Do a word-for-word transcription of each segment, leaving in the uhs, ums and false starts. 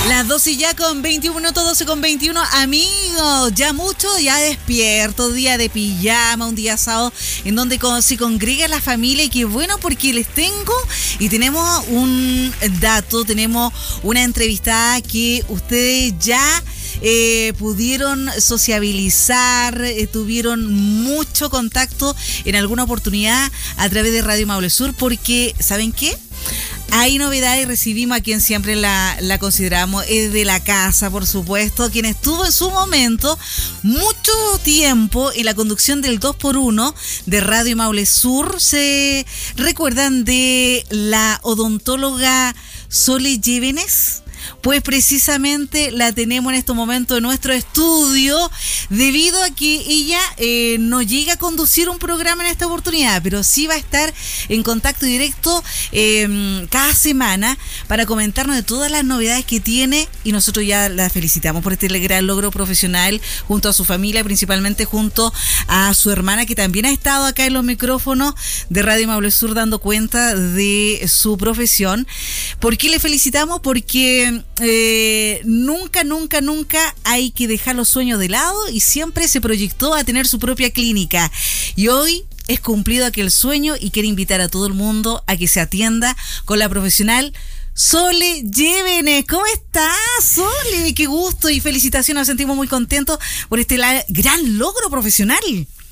Las doce ya con veintiún minutos, doce con veintiuno. Amigos, ya mucho, ya despierto, día de pijama, un día sábado en donde con, se congrega la familia. Y qué bueno, porque les tengo y tenemos un dato, tenemos una entrevistada que ustedes ya eh, pudieron sociabilizar, eh, tuvieron mucho contacto en alguna oportunidad a través de Radio Maule Sur, porque ¿saben qué? Hay novedades, recibimos a quien siempre la, la consideramos, es de la casa, por supuesto, quien estuvo en su momento mucho tiempo en la conducción del dos por uno de Radio Maule Sur. ¿Se recuerdan de la odontóloga Sole Llévenes? Pues precisamente la tenemos en estos momentos en nuestro estudio, debido a que ella eh, no llega a conducir un programa en esta oportunidad, pero sí va a estar en contacto directo eh, cada semana para comentarnos de todas las novedades que tiene, y nosotros ya la felicitamos por este gran logro profesional junto a su familia, principalmente junto a su hermana, que también ha estado acá en los micrófonos de Radio Maule Sur dando cuenta de su profesión. ¿Por qué le felicitamos? Porque Eh, nunca, nunca, nunca hay que dejar los sueños de lado, y siempre se proyectó a tener su propia clínica, y hoy es cumplido aquel sueño y quiere invitar a todo el mundo a que se atienda con la profesional Sole Llévenes. ¿Cómo estás, Sole? Qué gusto y felicitaciones, nos sentimos muy contentos por este la, gran logro profesional.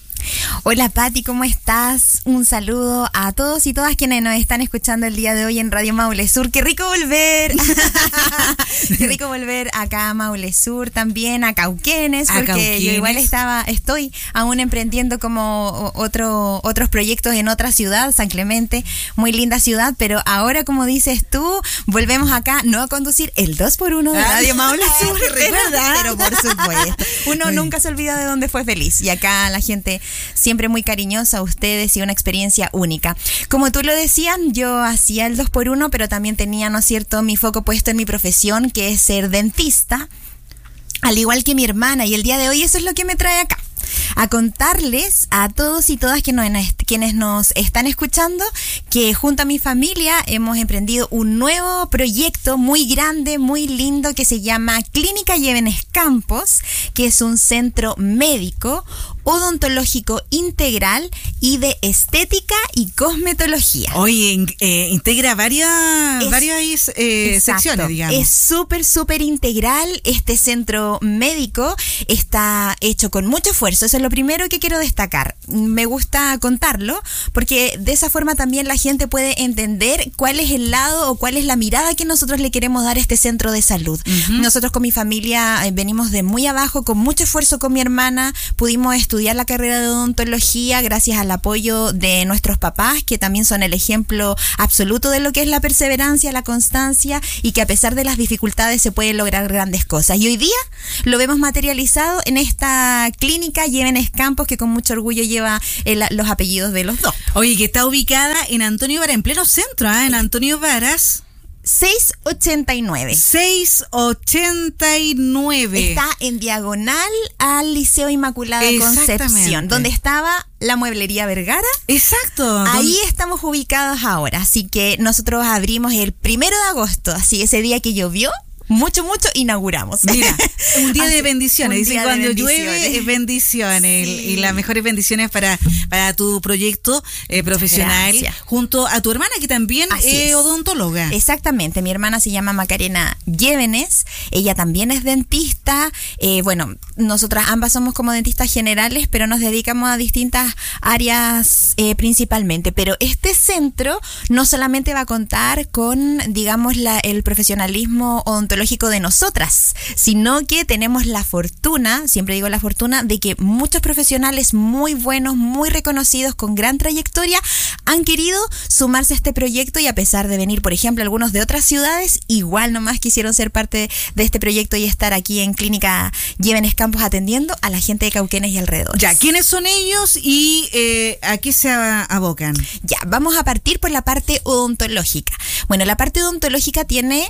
Hola Pati, ¿cómo estás? Un saludo a todos y todas quienes nos están escuchando el día de hoy en Radio Maule Sur. ¡Qué rico volver! ¡Qué rico volver acá a Maule Sur, también a Cauquenes, porque a Cauquenes. Yo igual estaba, estoy aún emprendiendo como otro, otros proyectos en otra ciudad, San Clemente, muy linda ciudad, pero ahora, como dices tú, volvemos acá, no a conducir el dos por uno de Radio Maule Sur, pero, pero por supuesto, uno Ay. nunca se olvida de dónde fue feliz, y acá la gente siempre muy cariñosa a ustedes y una experiencia única. Como tú lo decías, yo hacía el dos por uno, pero también tenía, ¿no es cierto?, mi foco puesto en mi profesión, que es ser dentista, al igual que mi hermana, y el día de hoy eso es lo que me trae acá, a contarles a todos y todas que nos, quienes nos están escuchando que junto a mi familia hemos emprendido un nuevo proyecto muy grande, muy lindo, que se llama Clínica Llévenes Campos, que es un centro médico odontológico integral y de estética y cosmetología. Oye, eh, integra varias, es, varias eh, secciones, digamos. Es súper, súper integral. Este centro médico está hecho con mucho esfuerzo. Eso es lo primero que quiero destacar. Me gusta contarlo porque de esa forma también la gente puede entender cuál es el lado o cuál es la mirada que nosotros le queremos dar a este centro de salud. Uh-huh. Nosotros con mi familia eh, venimos de muy abajo, con mucho esfuerzo con mi hermana, pudimos estudiar la carrera de odontología gracias al apoyo de nuestros papás, que también son el ejemplo absoluto de lo que es la perseverancia, la constancia, y que a pesar de las dificultades se pueden lograr grandes cosas. Y hoy día lo vemos materializado en esta clínica Llévenes Campos, que con mucho orgullo lleva el, los apellidos de los dos. Oye, que está ubicada en Antonio Varas, en pleno centro, ¿eh? En Antonio Varas. seiscientos ochenta y nueve. seiscientos ochenta y nueve. Está en diagonal al Liceo Inmaculada Concepción, donde estaba la Mueblería Vergara. Exacto. Ahí ¿Dónde? Estamos ubicados ahora. Así que nosotros abrimos el primero de agosto. Así ese día que llovió mucho, mucho, inauguramos. Mira, un día Así, de bendiciones. Dicen cuando bendiciones. llueve es bendiciones. Sí. Y las mejores bendiciones para, para tu proyecto eh, profesional. Gracias. Junto a tu hermana, que también Así es odontóloga. Exactamente. Mi hermana se llama Macarena Llévenes. Ella también es dentista. Eh, bueno, nosotras ambas somos como dentistas generales, pero nos dedicamos a distintas áreas eh, principalmente. Pero este centro no solamente va a contar con, digamos, la, el profesionalismo odontológico de nosotras, sino que tenemos la fortuna, siempre digo la fortuna, de que muchos profesionales muy buenos, muy reconocidos, con gran trayectoria, han querido sumarse a este proyecto, y a pesar de venir, por ejemplo, algunos de otras ciudades, igual nomás quisieron ser parte de este proyecto y estar aquí en Clínica Llévenes Campos atendiendo a la gente de Cauquenes y alrededores. Ya, ¿quiénes son ellos y eh, a qué se abocan? Ya, vamos a partir por la parte odontológica. Bueno, la parte odontológica tiene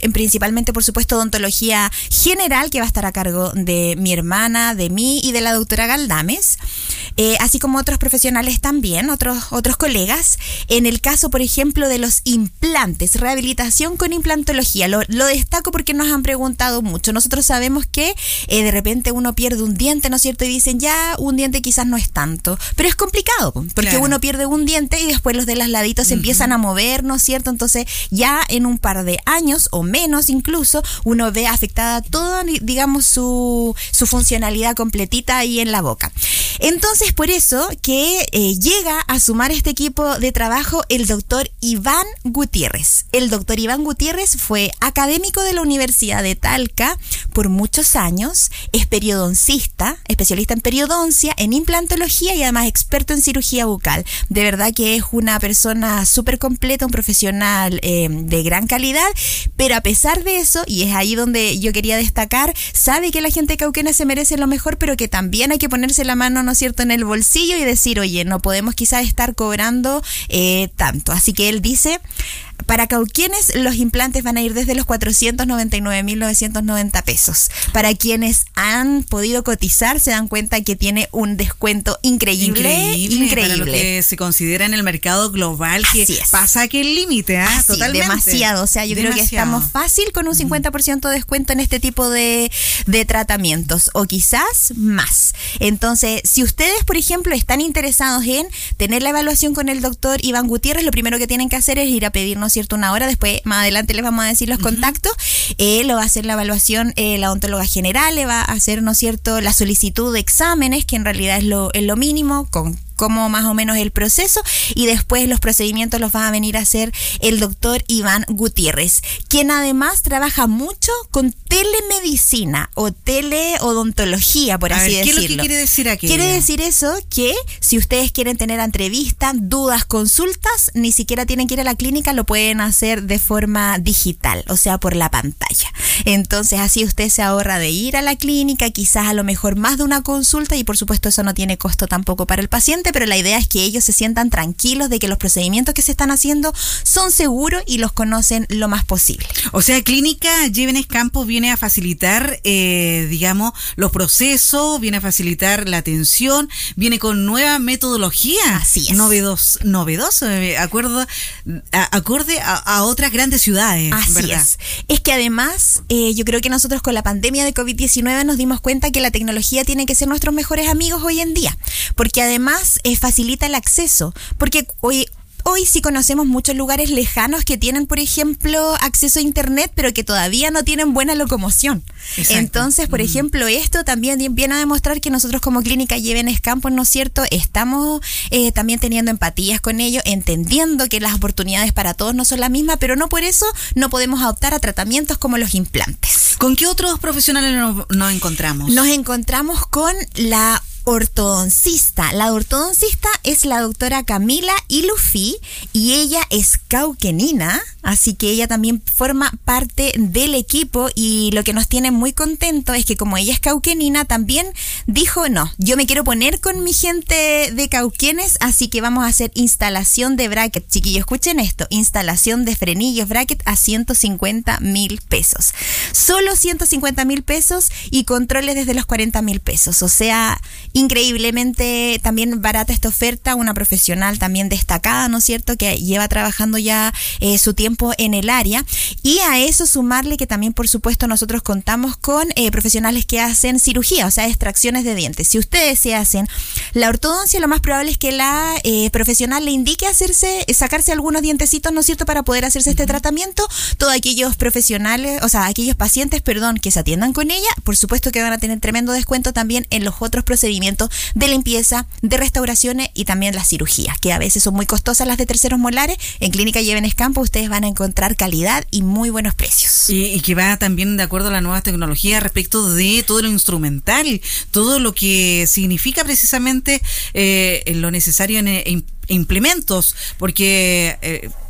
principalmente, por supuesto, odontología general, que va a estar a cargo de mi hermana, de mí y de la doctora Galdames, eh, así como otros profesionales también, otros, otros colegas. En el caso, por ejemplo, de los implantes, rehabilitación con implantología, lo, lo destaco porque nos han preguntado mucho. Nosotros sabemos que eh, de repente uno pierde un diente, ¿no es cierto? Y dicen, ya, un diente quizás no es tanto, pero es complicado, porque claro, uno pierde un diente y después los de los laditos se uh-huh. empiezan a mover, ¿no es cierto? Entonces ya en un par de años o menos incluso, uno ve afectada toda, digamos, su, su funcionalidad completita ahí en la boca. Entonces, por eso que eh, llega a sumar este equipo de trabajo el doctor Iván Gutiérrez. El doctor Iván Gutiérrez fue académico de la Universidad de Talca por muchos años, es periodoncista, especialista en periodoncia, en implantología y además experto en cirugía bucal. De verdad que es una persona súper completa, un profesional eh, de gran calidad, pero a pesar de eso, y es ahí donde yo quería destacar, sabe que la gente cauquena se merece lo mejor, pero que también hay que ponerse la mano, ¿no es cierto?, en el bolsillo y decir, oye, no podemos quizás estar cobrando eh, tanto. Así que él dice, para cauquienes los implantes van a ir desde los cuatrocientos noventa y nueve mil novecientos noventa pesos. Para quienes han podido cotizar se dan cuenta que tiene un descuento increíble. Increíble. increíble. Para lo que se considera en el mercado global, que pasa que el límite, ¿eh? Así, totalmente. Demasiado. O sea, yo demasiado. creo que estamos fácil con un cincuenta por ciento de descuento en este tipo de, de tratamientos, o quizás más. Entonces, si ustedes, por ejemplo, están interesados en tener la evaluación con el doctor Iván Gutiérrez, lo primero que tienen que hacer es ir a pedirnos, ¿cierto?, una hora. Después, más adelante les vamos a decir los uh-huh. contactos. Eh, lo va a hacer la evaluación eh, la odontóloga general, le va a hacer, ¿no es cierto?, la solicitud de exámenes, que en realidad es lo, es lo mínimo, con como más o menos el proceso, y después los procedimientos los va a venir a hacer el doctor Iván Gutiérrez, quien además trabaja mucho con telemedicina o teleodontología, por a así ver, decirlo. ¿qué es lo que quiere decir aquí? Quiere decir eso que si ustedes quieren tener entrevistas, dudas, consultas, ni siquiera tienen que ir a la clínica, lo pueden hacer de forma digital, o sea, por la pantalla. Entonces, así usted se ahorra de ir a la clínica, quizás a lo mejor más de una consulta, y por supuesto eso no tiene costo tampoco para el paciente, pero la idea es que ellos se sientan tranquilos de que los procedimientos que se están haciendo son seguros y los conocen lo más posible. O sea, Clínica Llévenes Campos viene a facilitar, eh, digamos, los procesos, viene a facilitar la atención, viene con nueva metodología. Así es. Novedoso, novedoso, eh, acuerdo, a, acorde a, a otras grandes ciudades. Así ¿verdad? es. Es que además, eh, yo creo que nosotros con la pandemia de COVID diecinueve nos dimos cuenta que la tecnología tiene que ser nuestros mejores amigos hoy en día, porque además Eh, facilita el acceso, porque hoy Hoy sí conocemos muchos lugares lejanos que tienen, por ejemplo, acceso a internet, pero que todavía no tienen buena locomoción. Exacto. Entonces, por mm. ejemplo, esto también viene a demostrar que nosotros como Clínica Llévenes Campos, ¿no es cierto?, estamos eh, también teniendo empatías con ellos, entendiendo que las oportunidades para todos no son las mismas, pero no por eso no podemos adoptar a tratamientos como los implantes. ¿Con qué otros profesionales nos, nos encontramos? Nos encontramos con la ortodoncista. La ortodoncista es la doctora Camila Ilufi y ella es cauquenina, así que ella también forma parte del equipo, y lo que nos tiene muy contento es que como ella es cauquenina, también dijo, no, yo me quiero poner con mi gente de Cauquenes, así que vamos a hacer instalación de bracket. Chiquillos, escuchen esto, instalación de frenillos bracket a ciento cincuenta mil pesos. Solo ciento cincuenta mil pesos y controles desde los cuarenta mil pesos, o sea, increíblemente también barata esta oferta, una profesional también destacada, ¿no es cierto?, que lleva trabajando ya eh, su tiempo en el área, y a eso sumarle que también, por supuesto, nosotros contamos con eh, profesionales que hacen cirugía, o sea, extracciones de dientes. Si ustedes se hacen la ortodoncia, lo más probable es que la eh, profesional le indique hacerse, sacarse algunos dientecitos, ¿no es cierto?, para poder hacerse este tratamiento. Todos aquellos profesionales, o sea, aquellos pacientes, perdón, que se atiendan con ella, por supuesto que van a tener tremendo descuento también en los otros procedimientos de limpieza, de restauraciones y también las cirugías, que a veces son muy costosas las de terceros molares. En Clínica Llévenes Campos ustedes van a encontrar calidad y muy buenos precios. Y, y que va también de acuerdo a las nuevas tecnologías respecto de todo lo instrumental, todo lo que significa precisamente eh, lo necesario en, en implementos, porque eh,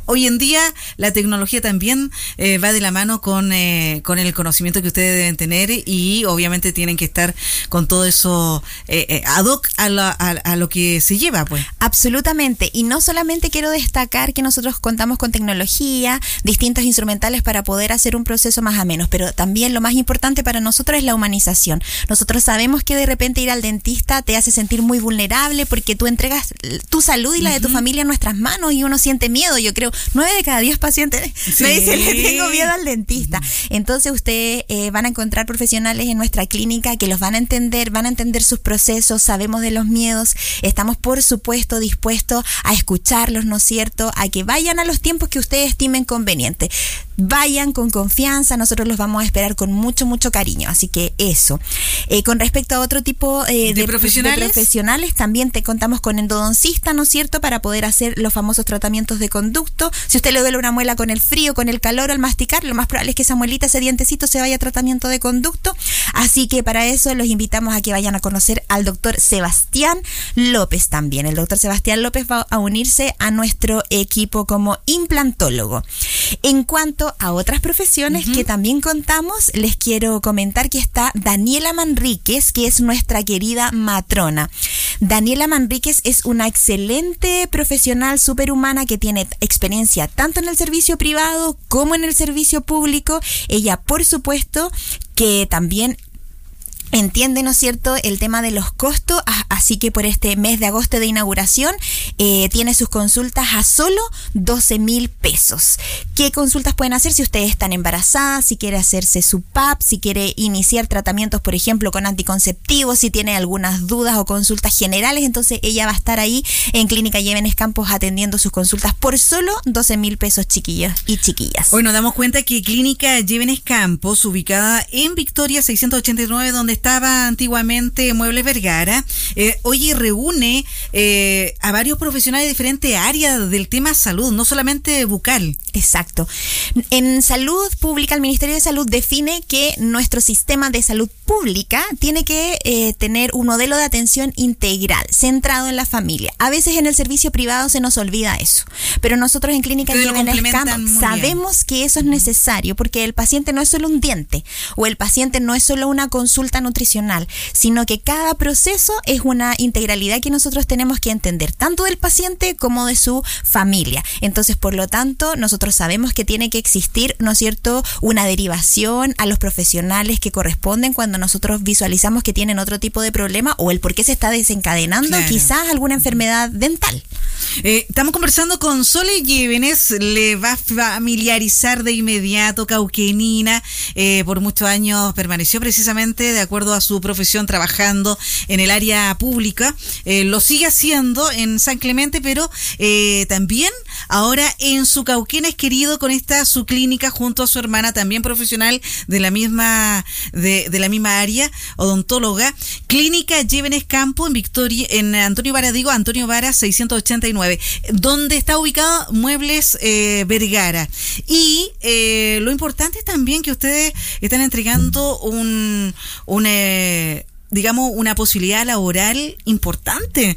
hoy en día la tecnología también eh, va de la mano con, eh, con el conocimiento que ustedes deben tener y obviamente tienen que estar con todo eso eh, eh, ad hoc a, la, a, a lo que se lleva, pues. Absolutamente. Y no solamente quiero destacar que nosotros contamos con tecnología, distintos instrumentales para poder hacer un proceso más ameno, pero también lo más importante para nosotros es la humanización. Nosotros sabemos que de repente ir al dentista te hace sentir muy vulnerable porque tú entregas tu salud y la de tu uh-huh. familia en nuestras manos y uno siente miedo. Yo creo, nueve de cada diez pacientes sí. me dicen, le tengo miedo al dentista. Uh-huh. Entonces ustedes eh, van a encontrar profesionales en nuestra clínica que los van a entender, van a entender sus procesos, sabemos de los miedos, estamos por supuesto dispuestos a escucharlos, ¿no es cierto?, a que vayan a los tiempos que ustedes estimen conveniente. Vayan con confianza, nosotros los vamos a esperar con mucho, mucho cariño. Así que eso. Eh, con respecto a otro tipo eh, ¿De, de, profesionales? de profesionales, también te contamos con endodoncista, ¿no es cierto?, para poder hacer los famosos tratamientos de conducto. Si usted le duele una muela con el frío, con el calor, al masticar, lo más probable es que esa muelita, ese dientecito se vaya a tratamiento de conducto. Así que para eso los invitamos a que vayan a conocer al doctor Sebastián López también. El doctor Sebastián López va a unirse a nuestro equipo como implantólogo. En cuanto a otras profesiones uh-huh. que también contamos, les quiero comentar que está Daniela Manríquez, que es nuestra querida matrona. Daniela Manríquez es una excelente profesional superhumana que tiene experiencia tanto en el servicio privado como en el servicio público. Ella, por supuesto, que también entiende, ¿no es cierto?, el tema de los costos, así que por este mes de agosto de inauguración eh, tiene sus consultas a solo doce mil pesos. ¿Qué consultas pueden hacer si ustedes están embarazadas, si quiere hacerse su P A P, si quiere iniciar tratamientos, por ejemplo, con anticonceptivos, si tiene algunas dudas o consultas generales? Entonces ella va a estar ahí en Clínica Llévenes Campos atendiendo sus consultas por solo doce mil pesos, chiquillos y chiquillas. Hoy nos damos cuenta que Clínica Llévenes Campos, ubicada en Victoria seiscientos ochenta y nueve, donde estaba antiguamente Muebles Vergara, eh, hoy reúne eh, a varios profesionales de diferentes áreas del tema salud, no solamente bucal. Exacto. En salud pública, el Ministerio de Salud define que nuestro sistema de salud pública tiene que eh, tener un modelo de atención integral, centrado en la familia. A veces en el servicio privado se nos olvida eso, pero nosotros en Clínica Llévenes Campos sabemos que eso es necesario, porque el paciente no es solo un diente, o el paciente no es solo una consulta nutricional, sino que cada proceso es una integralidad que nosotros tenemos que entender, tanto del paciente como de su familia. Entonces, por lo tanto, nosotros sabemos que tiene que existir, ¿no es cierto?, una derivación a los profesionales que corresponden cuando nosotros visualizamos que tienen otro tipo de problema o el por qué se está desencadenando, claro, quizás alguna enfermedad dental. Eh, estamos conversando con Sole Llévenes, le va a familiarizar de inmediato Cauquenina, eh, por muchos años permaneció precisamente de acuerdo a su profesión trabajando en el área pública, eh, lo sigue haciendo en San Clemente, pero eh, también ahora en su Cauquenes querido con esta su clínica junto a su hermana también profesional de la misma de, de la misma área, odontóloga, Clínica Llévenes Campo en Victoria, en Antonio Vara, digo Antonio Vara seiscientos ochenta y nueve, donde está ubicado Muebles eh, Vergara. Y eh, lo importante es también que ustedes están entregando un un eh, digamos una posibilidad laboral importante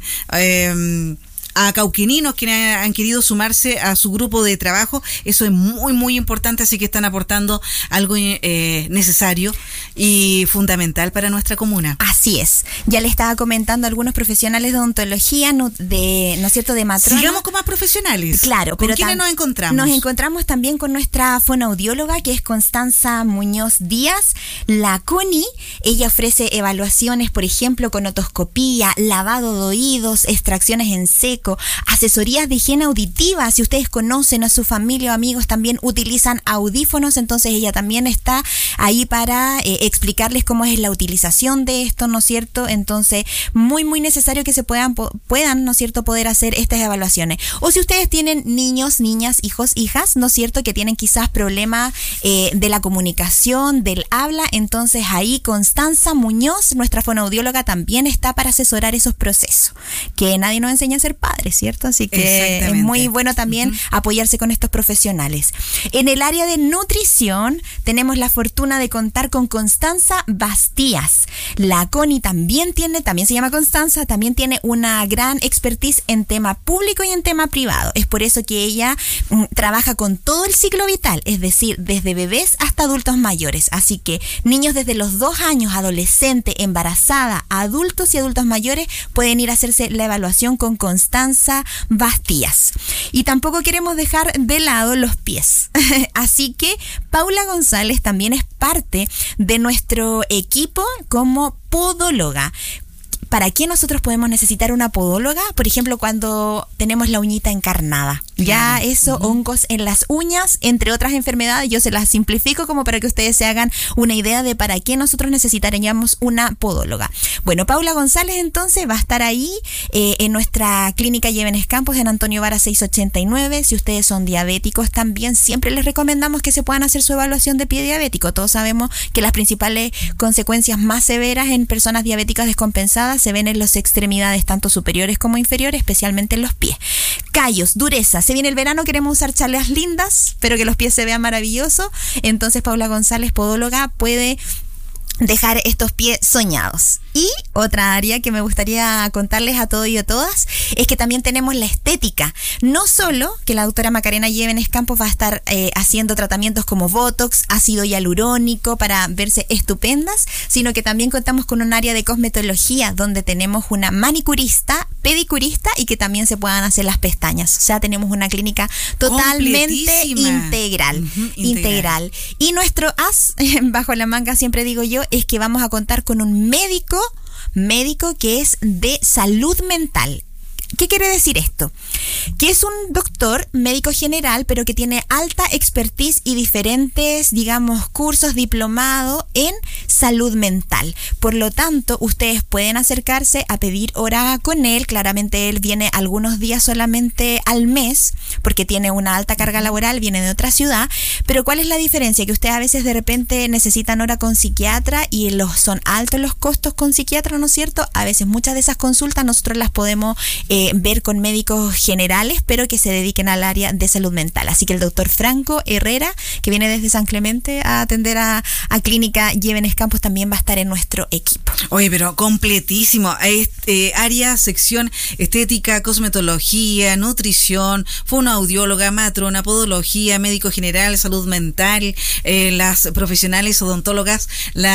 eh, a cauqueninos quienes han querido sumarse a su grupo de trabajo. Eso es muy muy importante, así que están aportando algo eh, necesario y fundamental para nuestra comuna. Así es. Ya le estaba comentando a algunos profesionales de odontología, no, de, ¿no es cierto?, de matrona. Sigamos con más profesionales. Claro. ¿Con pero quiénes tam- nos encontramos? Nos encontramos también con nuestra fonoaudióloga, que es Constanza Muñoz Díaz. La Connie, ella ofrece evaluaciones, por ejemplo, con otoscopía, lavado de oídos, extracciones en seco, asesorías de higiene auditiva. Si ustedes conocen a su familia o amigos también utilizan audífonos, entonces ella también está ahí para eh, explicarles cómo es la utilización de esto, ¿no es cierto? Entonces, muy muy necesario que se puedan, puedan, ¿no es cierto?, poder hacer estas evaluaciones. O si ustedes tienen niños, niñas, hijos, hijas, ¿no es cierto?, que tienen quizás problemas eh, de la comunicación, del habla, entonces ahí Constanza Muñoz, nuestra fonoaudióloga, también está para asesorar esos procesos. Que nadie nos enseña a ser padres. padres, ¿cierto? Así que es muy bueno también uh-huh. apoyarse con estos profesionales. En el área de nutrición tenemos la fortuna de contar con Constanza Bastías. La Connie también tiene, también se llama Constanza, también tiene una gran expertise en tema público y en tema privado. Es por eso que ella mm, trabaja con todo el ciclo vital, es decir, desde bebés hasta adultos mayores. Así que niños desde los dos años, adolescente, embarazada, adultos y adultos mayores pueden ir a hacerse la evaluación con Constanza Bastías. Y tampoco queremos dejar de lado los pies. Así que Paula González también es parte de nuestro equipo como podóloga. ¿Para qué nosotros podemos necesitar una podóloga? Por ejemplo, cuando tenemos la uñita encarnada. Ya claro. eso, uh-huh. hongos en las uñas, entre otras enfermedades, yo se las simplifico como para que ustedes se hagan una idea de para qué nosotros necesitaríamos una podóloga. Bueno, Paula González entonces va a estar ahí eh, en nuestra clínica Llévenes Campos en Antonio Vara seiscientos ochenta y nueve. Si ustedes son diabéticos también, siempre les recomendamos que se puedan hacer su evaluación de pie diabético. Todos sabemos que las principales consecuencias más severas en personas diabéticas descompensadas se ven en las extremidades tanto superiores como inferiores, especialmente en los pies. Callos, dureza. Se viene el verano, queremos usar chalas lindas, pero que los pies se vean maravillosos. Entonces Paula González, podóloga, puede dejar estos pies soñados. Y otra área que me gustaría contarles a todos y a todas es que también tenemos la estética. No solo que la doctora Macarena Llévenes Campos va a estar eh, haciendo tratamientos como Botox, ácido hialurónico para verse estupendas, sino que también contamos con un área de cosmetología donde tenemos una manicurista, pedicurista y que también se puedan hacer las pestañas. O sea, tenemos una clínica totalmente integral, uh-huh, integral. Integral. Y nuestro as bajo la manga, siempre digo yo, es que vamos a contar con un médico médico que es de salud mental. ¿Qué quiere decir esto? Que es un doctor médico general, pero que tiene alta expertise y diferentes, digamos, cursos diplomados en salud mental. Por lo tanto, ustedes pueden acercarse a pedir hora con él. Claramente él viene algunos días solamente al mes, porque tiene una alta carga laboral, viene de otra ciudad. Pero ¿cuál es la diferencia? Que ustedes a veces de repente necesitan hora con psiquiatra y los, son altos los costos con psiquiatra, ¿no es cierto? A veces muchas de esas consultas nosotros las podemos eh, Eh, ver con médicos generales, pero que se dediquen al área de salud mental. Así que el doctor Franco Herrera, que viene desde San Clemente a atender a, a Clínica Llévenes Campos, también va a estar en nuestro equipo. Oye, pero completísimo. Este, área, sección estética, cosmetología, nutrición, fonoaudióloga, matrona, podología, médico general, salud mental, eh, las profesionales odontólogas,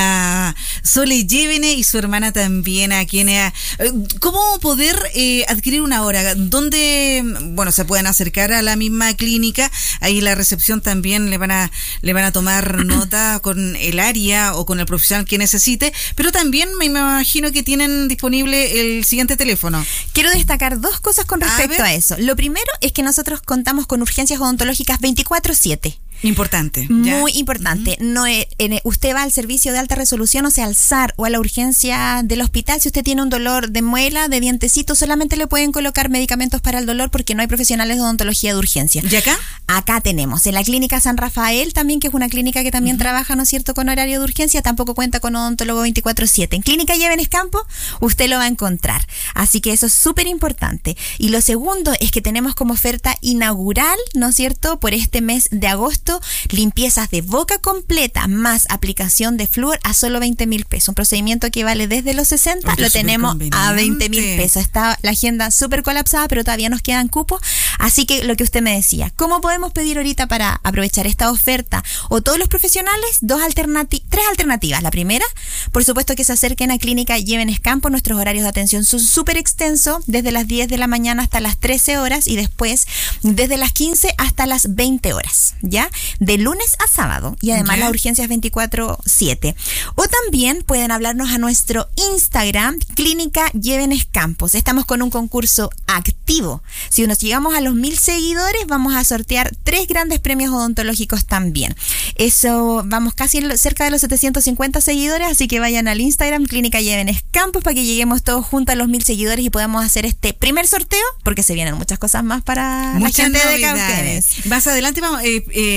la Sole Llévenes y su hermana también, a quienes... ¿Cómo poder eh, adquirir una hora? ¿Dónde, bueno, se pueden acercar a la misma clínica? Ahí la recepción también le van a le van a tomar nota con el área o con el profesional que necesite, pero también me imagino que tienen disponible el siguiente teléfono. Quiero destacar dos cosas con respecto a, a eso. Lo primero es que nosotros contamos con urgencias odontológicas veinticuatro siete. Importante. ¿Ya? Muy importante. Uh-huh. No es, en, usted va al servicio de alta resolución, o sea, al S A R o a la urgencia del hospital. Si usted tiene un dolor de muela, de dientecito, solamente le pueden colocar medicamentos para el dolor porque no hay profesionales de odontología de urgencia. ¿Y acá? Acá tenemos. En la clínica San Rafael también, que es una clínica que también uh-huh. trabaja, ¿no es cierto?, con horario de urgencia, tampoco cuenta con odontólogo veinticuatro siete. En Clínica Llévenes Campos usted lo va a encontrar. Así que eso es súper importante. Y lo segundo es que tenemos como oferta inaugural, ¿no es cierto?, por este mes de agosto, limpiezas de boca completa más aplicación de flúor a solo veinte mil pesos. Un procedimiento que vale desde los sesenta, lo tenemos a veinte mil pesos. Está la agenda súper colapsada, pero todavía nos quedan cupos. Así que lo que usted me decía, ¿cómo podemos pedir ahorita para aprovechar esta oferta? O todos los profesionales, dos alternati- tres alternativas. La primera, por supuesto, que se acerquen a Clínica Llévenes Campos. Nuestros horarios de atención son súper extensos, desde las diez de la mañana hasta las trece horas y después desde las quince hasta las veinte horas, ¿ya? De lunes a sábado, y además yeah. la urgencia es veinticuatro siete. O también pueden hablarnos a nuestro Instagram, Clínica Llévenes Campos. Estamos con un concurso activo. Si nos llegamos a los mil seguidores, vamos a sortear tres grandes premios odontológicos también. Eso, vamos casi cerca de los setecientos cincuenta seguidores, así que vayan al Instagram, Clínica Llévenes Campos, para que lleguemos todos juntos a los mil seguidores y podamos hacer este primer sorteo, porque se vienen muchas cosas más para muchas la gente novedades. de Cauquenes. Más adelante vamos, eh, eh,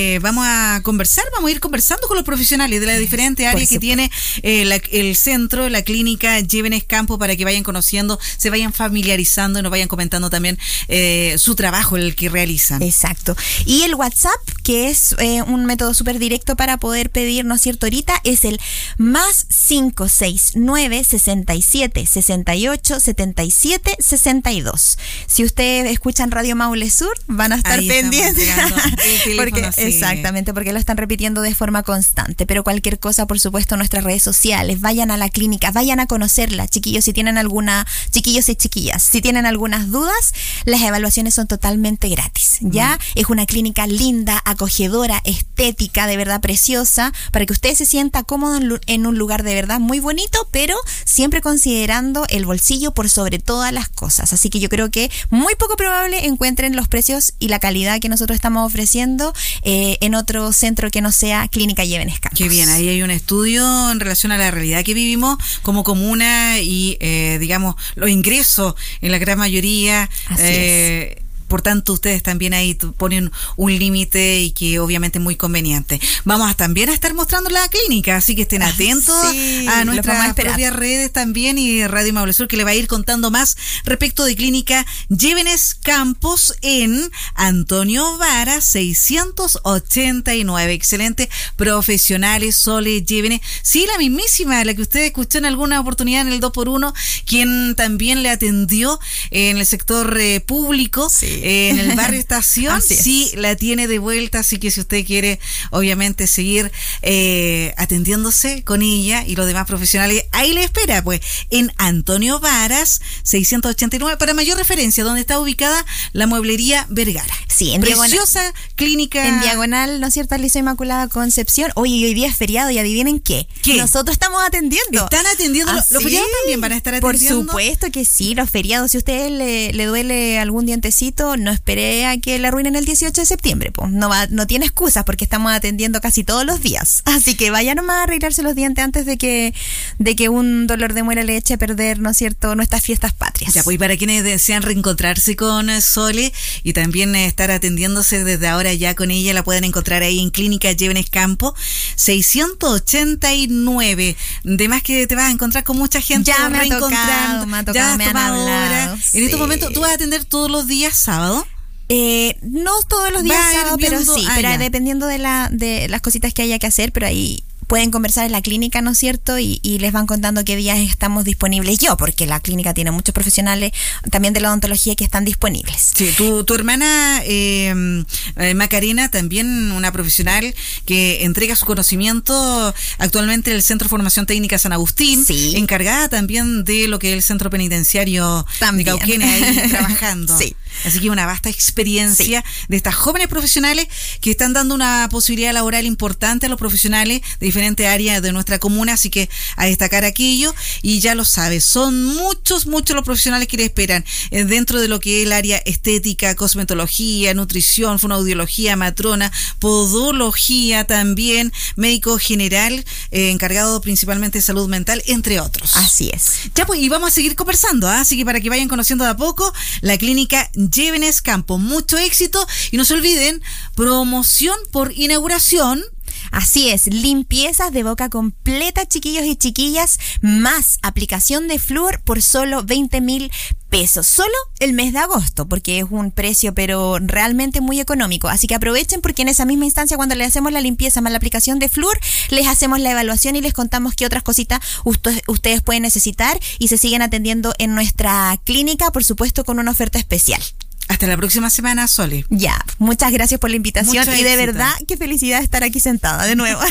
eh, vamos a conversar, vamos a ir conversando con los profesionales de las diferentes áreas que tiene eh, la, el centro, la clínica Llévenes Campo, para que vayan conociendo, se vayan familiarizando y nos vayan comentando también eh, su trabajo, el que realizan. Exacto. Y el WhatsApp, que es eh, un método súper directo para poder pedir, ¿no es cierto, ahorita? Es el más cinco seis nueve, sesenta y siete, sesenta y ocho, setenta y siete, sesenta y dos. Si ustedes escuchan Radio Maule Sur, van a estar ahí pendientes. Porque, sí. Exactamente, porque lo están repitiendo de forma constante. Pero cualquier cosa, por supuesto, en nuestras redes sociales, vayan a la clínica, vayan a conocerla, chiquillos, si tienen alguna, chiquillos y chiquillas, si tienen algunas dudas, las evaluaciones son totalmente gratis, ¿ya? Mm. Es una clínica linda, acogedora, estética, de verdad preciosa, para que usted se sienta cómodo en un lugar de verdad muy bonito, pero siempre considerando el bolsillo por sobre todas las cosas. Así que yo creo que muy poco probable encuentren los precios y la calidad que nosotros estamos ofreciendo eh, en otro centro que no sea Clínica Llévenes Campo. Qué bien, ahí hay un estudio en relación a la realidad que vivimos como comuna y, eh, digamos, los ingresos en la gran mayoría. Así eh, es. Por tanto, ustedes también ahí ponen un límite y que obviamente es muy conveniente. Vamos a también a estar mostrando la clínica, así que estén atentos sí, a nuestras propias redes también y Radio Maule Sur, que le va a ir contando más respecto de Clínica Llévenes Campos en Antonio Vara seiscientos ochenta y nueve. Excelente, profesionales, Sole Llévenes. Sí, la mismísima, la que usted escuchó en alguna oportunidad en el dos por uno, quien también le atendió en el sector eh, público. Sí. Eh, en el barrio Estación, sí, la tiene de vuelta, así que si usted quiere obviamente seguir eh, atendiéndose con ella y los demás profesionales, ahí le espera, pues, en Antonio Varas seiscientos ochenta y nueve, para mayor referencia, donde está ubicada la mueblería Vergara. Sí, en preciosa diagonal, clínica. En diagonal, ¿no es cierto?, Liceo Inmaculada Concepción. Oye, hoy día es feriado y adivinen qué. ¿Qué? Nosotros estamos atendiendo. ¿Están atendiendo? ¿Ah, los, los feriados también van a estar atendiendo? Por supuesto que sí, los feriados. Si a usted le, le duele algún dientecito, no espere a que le arruinen el dieciocho de septiembre, pues no va, no tiene excusas porque estamos atendiendo casi todos los días. Así que vaya nomás a arreglarse los dientes antes de que, de que un dolor de muela le eche a perder, ¿no es cierto?, nuestras fiestas patrias. Ya, pues, para quienes desean reencontrarse con Sole y también estar atendiéndose desde ahora ya con ella, la pueden encontrar ahí en Clínica Llévenes Campo seiscientos ochenta y nueve. De más que te vas a encontrar con mucha gente. Ya me ha tocado, me ha tocado, ya me han hablado. Sí. En estos momentos, ¿tú vas a atender todos los días sábado? Eh, no todos los días sábado, pero sí, ah, pero ya. dependiendo de la de las cositas que haya que hacer, pero ahí pueden conversar en la clínica, ¿no es cierto? Y, y les van contando qué días estamos disponibles yo, porque la clínica tiene muchos profesionales también de la odontología que están disponibles. Sí, tu, tu hermana eh, eh, Macarena, también una profesional que entrega su conocimiento actualmente en el Centro de Formación Técnica San Agustín, sí, encargada también de lo que es el Centro Penitenciario también de Cauquenes, ahí trabajando. Sí. Así que una vasta experiencia sí. de estas jóvenes profesionales que están dando una posibilidad laboral importante a los profesionales de diferentes áreas de nuestra comuna, así que a destacar aquello, y ya lo sabes, son muchos, muchos los profesionales que le esperan eh, dentro de lo que es el área estética, cosmetología, nutrición, fonoaudiología, matrona, podología también, médico general, eh, encargado principalmente de salud mental, entre otros. Así es. Ya pues, y vamos a seguir conversando, ¿eh? Así que para que vayan conociendo de a poco la clínica Llévenes Campo, mucho éxito y no se olviden, promoción por inauguración. Así es, limpiezas de boca completa, chiquillos y chiquillas, más aplicación de flúor por solo veinte mil pesos, solo el mes de agosto, porque es un precio pero realmente muy económico, así que aprovechen porque en esa misma instancia cuando le hacemos la limpieza más la aplicación de flúor, les hacemos la evaluación y les contamos qué otras cositas usted, ustedes pueden necesitar y se siguen atendiendo en nuestra clínica, por supuesto con una oferta especial. Hasta la próxima semana, Sole. Ya, muchas gracias por la invitación. Mucho y de éxito. verdad, qué felicidad estar aquí sentada de nuevo.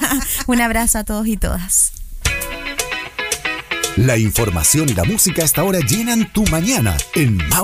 Un abrazo a todos y todas. La información y la música hasta ahora llenan tu mañana en